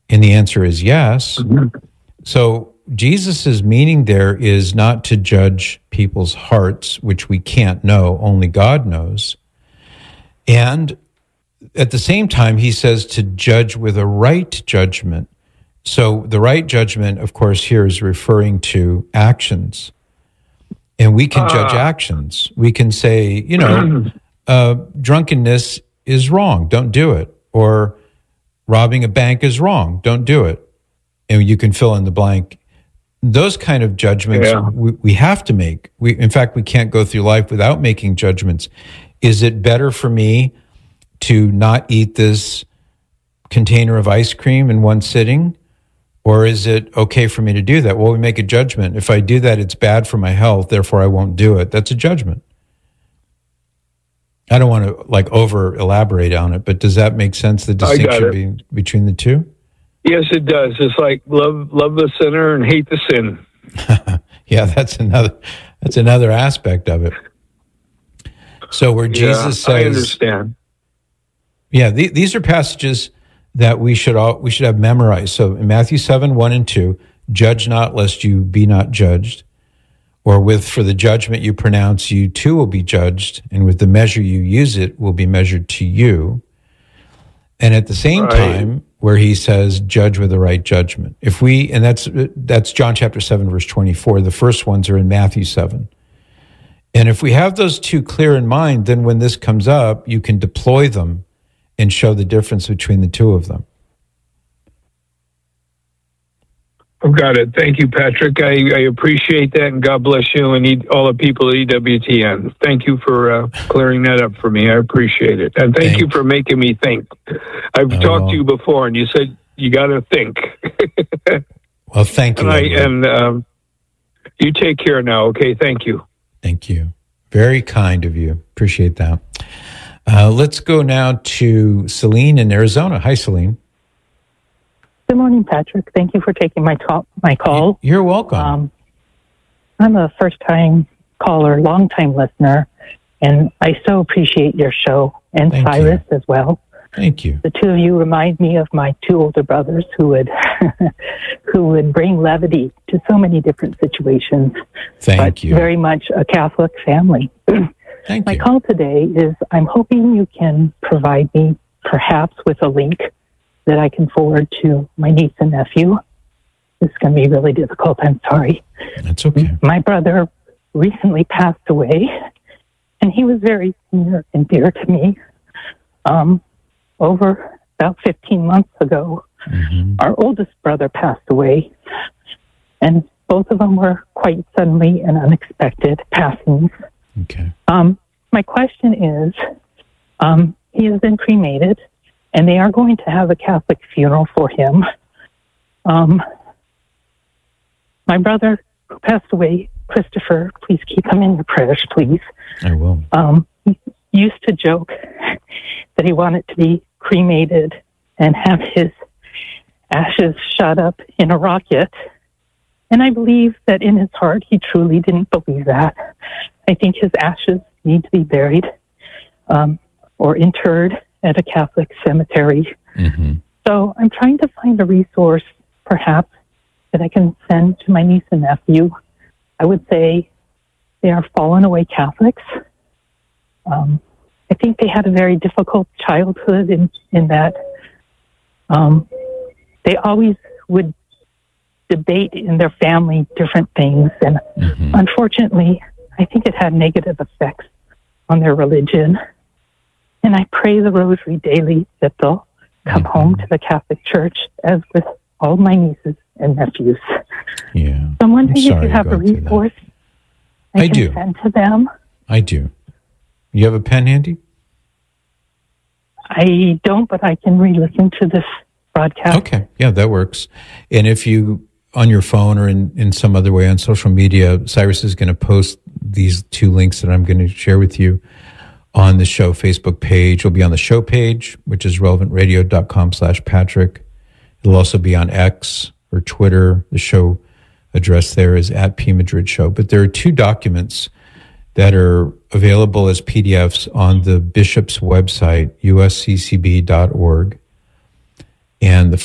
And the answer is yes. Mm-hmm. So Jesus's meaning there is not to judge people's hearts, which we can't know, only God knows. And at the same time, he says to judge with a right judgment. So the right judgment, of course, here is referring to actions. And we can judge actions. We can say, drunkenness is wrong, don't do it. Or robbing a bank is wrong, don't do it. And you can fill in the blank. Those kind of judgments we have to make. In fact, we can't go through life without making judgments. Is it better for me to not eat this container of ice cream in one sitting? Or is it okay for me to do that? Well, we make a judgment. If I do that, it's bad for my health, therefore I won't do it. That's a judgment. I don't want to over elaborate on it, but does that make sense, the distinction between the two? Yes, it does. It's like love the sinner and hate the sin. Yeah, that's another aspect of it. So where Jesus says, I understand. Yeah, these are passages that we should have memorized. So in Matthew 7, 1 and 2, judge not lest you be not judged. Or for the judgment you pronounce, you too will be judged. And with the measure you use, it will be measured to you. And at the same time, where he says, judge with the right judgment. And that's John chapter 7, verse 24. The first ones are in Matthew 7. And if we have those two clear in mind, then when this comes up, you can deploy them and show the difference between the two of them. I've got it. Thank you, Patrick. I appreciate that, and God bless you and all the people at EWTN. Thank you for clearing that up for me. I appreciate it. And thank you for making me think. I've talked to you before, and you said you got to think. Well, thank you. And you take care now, okay? Thank you. Thank you. Very kind of you. Appreciate that. Let's go now to Celine in Arizona. Hi, Celine. Good morning, Patrick. Thank you for taking my call. You're welcome. I'm a first-time caller, long-time listener, and I so appreciate your show, and Cyrus as well. Thank you. The two of you remind me of my two older brothers who would bring levity to so many different situations. Thank you. Very much a Catholic family. Thank you. My call today is I'm hoping you can provide me perhaps with a link that I can forward to my niece and nephew. This is going to be really difficult. I'm sorry. That's okay. My brother recently passed away, and he was very near and dear to me. Over about 15 months ago, our oldest brother passed away, and both of them were quite suddenly and unexpected passings. Okay. My question is, he has been cremated, and they are going to have a Catholic funeral for him. My brother who passed away, Christopher, please keep him in your prayers, please. I will. He used to joke that he wanted to be cremated and have his ashes shot up in a rocket. And I believe that in his heart, he truly didn't believe that. I think his ashes need to be buried or interred at a Catholic cemetery. So I'm trying to find a resource, perhaps, that I can send to my niece and nephew. I would say they are fallen away Catholics. I think they had a very difficult childhood in that they always would debate in their family different things. And unfortunately, I think it had negative effects on their religion. And I pray the rosary daily that they'll come home to the Catholic Church, as with all my nieces and nephews. Yeah. So I'm wondering if you have a resource I can send to them. I do. You have a pen handy? I don't, but I can re-listen to this broadcast. Okay. Yeah, that works. And if you, on your phone or in some other way on social media, Cyrus is going to post these two links that I'm going to share with you on the show Facebook page. It'll be on the show page, which is relevantradio.com/Patrick. It'll also be on X or Twitter. The show address there is @PMadridShow. But there are two documents that are available as PDFs on the bishop's website, usccb.org. And the